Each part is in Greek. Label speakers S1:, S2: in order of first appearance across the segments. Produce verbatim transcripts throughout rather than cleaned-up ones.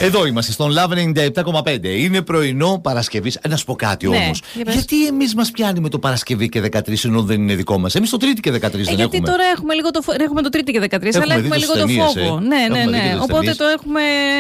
S1: Εδώ είμαστε, στον Love ενενήντα επτά κόμμα πέντε. Είναι πρωινό Παρασκευή. Να σου πω κάτι ναι, όμως. Για γιατί εμείς μας πιάνει με το Παρασκευή και δεκατρείς ενώ δεν είναι δικό μας? Εμείς το Τρίτη και δεκατρείς ε, δεν
S2: γιατί
S1: έχουμε.
S2: Γιατί τώρα έχουμε, λίγο το, έχουμε το Τρίτη και δεκατρείς, αλλά έχουμε λίγο το φόβο. Ε. Ναι, ναι, ναι. Οπότε το έχουμε.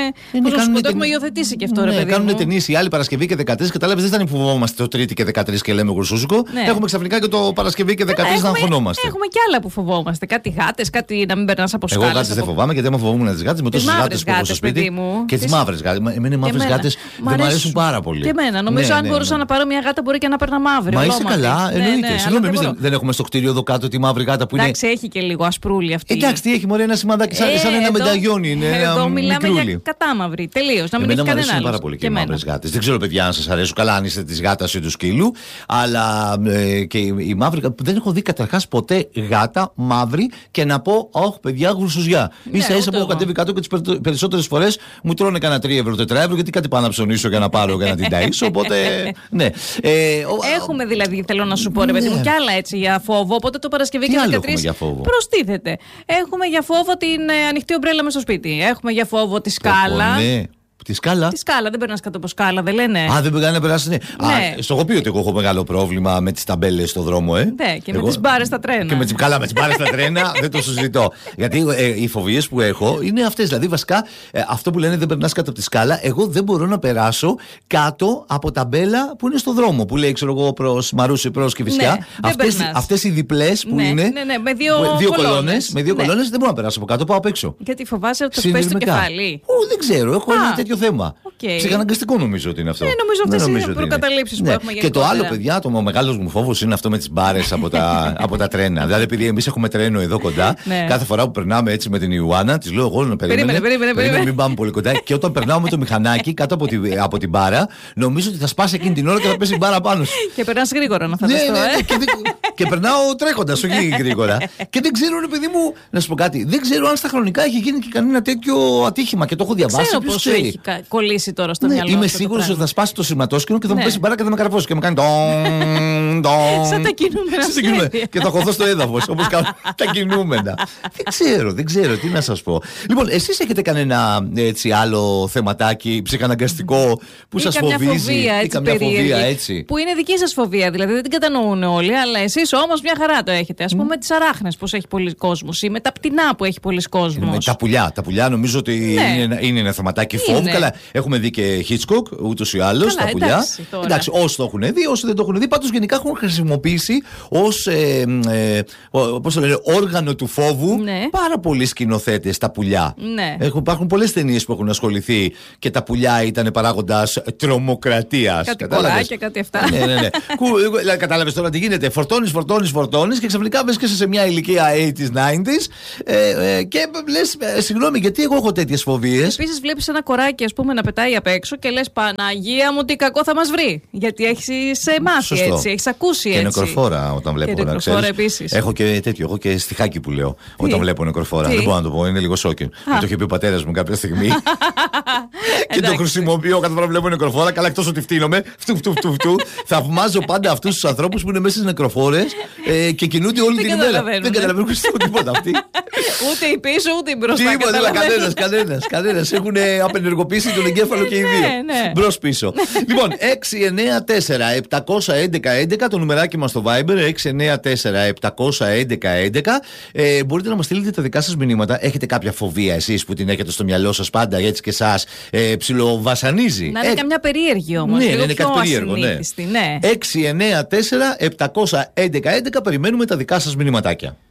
S2: Το έχουμε υιοθετήσει και αυτό, ρε παιδί.
S1: Κάνουν ταινίες οι άλλοι Παρασκευή και δεκατρείς. Κατάλαβες, δεν ήταν που φοβόμαστε το Τρίτη και δεκατρείς και λέμε γουρσούζικο. Έχουμε ξαφνικά και το Παρασκευή και δεκατρείς να αγχωνόμαστε.
S2: Έχουμε κι άλλα που φοβόμαστε. Κάτι γάτες, κάτι να μην περνά από σκάλες.
S1: Εγώ γάτες δεν φοβάμαι, γιατί άμα φοβόμουν τις γάτες με τόσες γάτες που έχω στο σπίτι. Και τις μαύρες γάτες. Εμένα οι μαύρες γάτες δεν μου αρέσουν πάρα πολύ.
S2: Και εμένα. Νομίζω αν μπορούσα να πάρω μια γάτα μπορεί και να παίρνα μαύρη.
S1: Μα είσαι καλά, εννοείται. Συγγνώμη, εμείς δεν έχουμε στο κτίριο εδώ κάτω τη μαύρη γάτα που είναι.
S2: Εντάξει, έχει και λίγο ασπρούλη αυτή.
S1: Εντάξει, τι έχει, μωρέ, ένα σημαδάκι σαν ένα μενταγιόνι.
S2: Εδώ μιλάμε για κατάμαυρη. Τελείως. Να μην έχει κανένα άλλο.
S1: Εμένα μου αρέσουν πάρα πολύ και οι μαύρες γάτες. Δεν ξέρω, παιδιά, αν σας αρέσουν. Καλά, αν είστε τη γάτα ή του σκύλου. Αλλά και η μαύρη. Δεν έχω δει καταρχάς ποτέ γάτα μαύρη και να πω, όχι, παιδιά, γουρσουζιά. Ίσα ίσα που έχω κατέβει κάτω και τις περισσότερες φορές μου τρώνε κανένα τρία ευρώ, τέσσερα ευρώ, γιατί κάτι πάω να ψωνίσω για να πάρω για να την ταΐσω. Οπότε. Ναι.
S2: Έχουμε δηλαδή, θέλω να σου πω, ρε παιδί μου, κι άλλα έτσι για φόβο. Οπότε το Παρασκευή και δεκατρείς προστίθεται. Έχουμε για φόβο την ανοιχτή ομπρέλα μες στο σπίτι. Έχουμε για φόβο τη σκάλα.
S1: Τη σκάλα.
S2: Τη σκάλα, δεν περνά κάτω από σκάλα, δεν λένε.
S1: Α, δεν περνά να περάσει. Ναι. Ναι. Α, στο έχω πει ότι εγώ έχω μεγάλο πρόβλημα με τις ταμπέλες στο δρόμο, ε.
S2: Ναι, και εγώ... με τις μπάρες στα τρένα.
S1: Και με τις, καλά, με τις μπάρες στα τρένα δεν το συζητώ. Γιατί ε, οι φοβίες που έχω είναι αυτές. Δηλαδή, βασικά, ε, αυτό που λένε δεν περνά κάτω από τη σκάλα, εγώ δεν μπορώ να περάσω κάτω από ταμπέλα που είναι στο δρόμο. Που λέει, ξέρω εγώ, προς Μαρούσι, προς Κηφισιά.
S2: Ναι,
S1: αυτές οι διπλές που
S2: ναι,
S1: είναι.
S2: Ναι, ναι, με δύο,
S1: δύο κολόνες. Με δύο κολόνες δεν μπορώ να περάσω από κάτω, πάω απ' έξω.
S2: Γιατί φοβάσαι ότι θα πέσει το κεφάλι.
S1: Δεν ξέρω, έχω ένα τέτοιο θέμα.
S2: Okay.
S1: Ψυχαναγκαστικό νομίζω ότι είναι αυτό.
S2: Ε, νομίζω αυτές είναι οι προκαταλήψεις που
S1: ναι.
S2: έχουμε για
S1: Και το άλλο, παιδιά, το μεγάλος μου φόβος είναι αυτό με τις μπάρες από, τα, από τα τρένα. Δηλαδή, επειδή εμείς έχουμε τρένο εδώ κοντά, ναι. Κάθε φορά που περνάμε έτσι με την Ιουάννα, της λέω εγώ να περίμενε,
S2: περίμενε, περίμενε,
S1: μην πάμε πολύ κοντά. Και όταν περνάω με το μηχανάκι κάτω από, τη, από την μπάρα, νομίζω ότι θα σπάσει εκείνη την ώρα και θα πέσει η μπάρα πάνω.
S2: Και περνάς γρήγορα να φανταστώ.
S1: Ναι, ναι, ναι, και, και περνάω τρέχοντας, όχι γρήγορα. Και δεν ξέρω, ρε παιδί μου, να σου πω κάτι, δεν ξέρω αν στα χρονικά έχει γίνει και κανένα τέτοιο ατύχημα και το έχω διαβάσει.
S2: Ξέρω πώς έχει κολλήσει τώρα στο μυαλό.
S1: Είμαι σίγουρος ότι θα σπάσει το σηματόσκηνο και θα μου πέσει μπάρα και θα με καρφώσει και με κάνει τον.
S2: Σαν τα κινούμενα.
S1: Και θα χωθώ στο έδαφος όπως κάνουν τα κινούμενα. Δεν ξέρω, δεν ξέρω τι να σας πω. Λοιπόν, εσείς έχετε κανένα έτσι άλλο θεματάκι ψυχαναγκαστικό που σας φοβίζει ή καμιά φοβία έτσι?
S2: Που είναι δική σας φοβία, δηλαδή δεν την κατανοούν όλοι, αλλά εσείς όμως μια χαρά το έχετε. Ας πούμε με τις αράχνες που έχει πολλοί κόσμος ή με τα πτηνά που έχει πολλοί κόσμος.
S1: Με τα πουλιά. Τα πουλιά νομίζω ότι είναι ένα θεματάκι φόβου. Καλά, έχουμε δει και Hitchcock ούτως ή άλλως τα πουλιά.
S2: Εντάξει,
S1: εντάξει, όσοι το έχουν δει, όσοι δεν το έχουν δει, πάντως γενικά έχουν χρησιμοποιήσει ως ε, ε, πώς το λένε, όργανο του φόβου
S2: ναι.
S1: Πάρα πολλοί σκηνοθέτες τα πουλιά.
S2: Ναι.
S1: Έχουν, υπάρχουν πολλές ταινίες που έχουν ασχοληθεί και τα πουλιά ήταν παράγοντας τρομοκρατίας.
S2: Κάτι κοράκια, κάτι αυτά.
S1: Ναι, ναι, ναι. Κατάλαβες τώρα τι γίνεται. Φορτώνεις, φορτώνεις, φορτώνεις και ξαφνικά βρίσκεσαι σε μια ηλικία ογδόντα, ενενήντα ε, ε, και λες, ε, συγγνώμη, γιατί εγώ έχω τέτοιες φοβίες.
S2: Επίσης βλέπεις ένα κοράκι, ας πούμε, να πετάει απ' έξω και λες Παναγία μου τι κακό θα μας βρει. Γιατί έχεις μάθει έτσι, έχεις ακούσει έτσι.
S1: Και νεκροφόρα όταν βλέπω.
S2: Και νεκροφόρα επίσης.
S1: Έχω και τέτοιο, έχω και στιχάκι που λέω τι? Όταν βλέπω νεκροφόρα. Τι? Δεν μπορώ να το πω, είναι λίγο σόκιν. Μου το είχε πει ο πατέρας μου κάποια στιγμή. Και το χρησιμοποιώ κάθε φορά που βλέπω νεκροφόρα. Καλά, εκτός ότι φτύνομαι. Φτου, φτου, φτου, φτου. Θαυμάζω πάντα αυτούς τους ανθρώπους που είναι μέσα στις νεκροφόρες ε, και κινούνται όλη την ημέρα. Δεν καταλαβαίνω τίποτα αυτοί.
S2: Ούτε η πίσω ούτε η μπροστά.
S1: Τίποτα, κανένας, κανένας, κανένας. Έχουν απενεργοποιήσει τον εγκέφαλο και οι δύο. Μπρος πίσω. Λοιπόν, έξι εννέα τέσσερα επτακόσια έντεκα έντεκα το νουμεράκι μας στο Viber, έξι εννέα τέσσερα επτακόσια έντεκα έντεκα. Ε, μπορείτε να μας στείλετε τα δικά σας μηνύματα. Έχετε κάποια φοβία εσείς που την έχετε στο μυαλό σας πάντα έτσι και εσάς ε, ψιλοβασανίζει?
S2: Να είναι ε, καμιά περίεργη όμως.
S1: Ναι, ναι, είναι κάτι περίεργο. Ναι.
S2: Ναι.
S1: έξι εννέα τέσσερα επτακόσια έντεκα έντεκα περιμένουμε τα δικά σας μηνύματάκια.